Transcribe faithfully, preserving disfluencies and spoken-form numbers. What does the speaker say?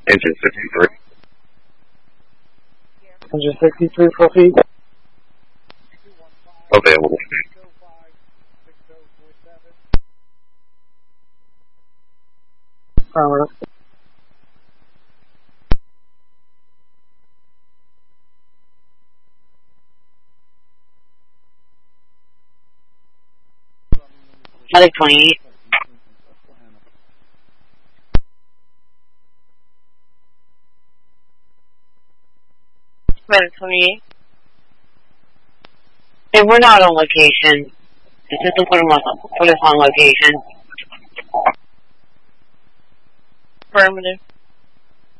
Engine sixty-three. Engine sixty-three, full feet. Available. Affirmative. Medic twenty-eight. Medic twenty-eight. Hey, we're not on location. The system put, them on, put us on location. Affirmative.